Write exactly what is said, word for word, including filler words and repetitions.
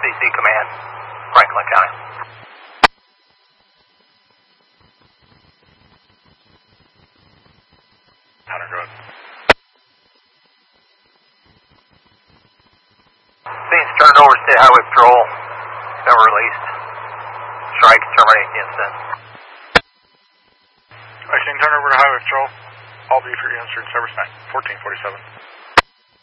C C Command, Franklin County. Hunter, go ahead. Scene's turned over to State Highway Patrol. Been released. Strike terminate the incident. I can turn over to Highway Patrol. I'll be for your answer in service nine, fourteen forty-seven.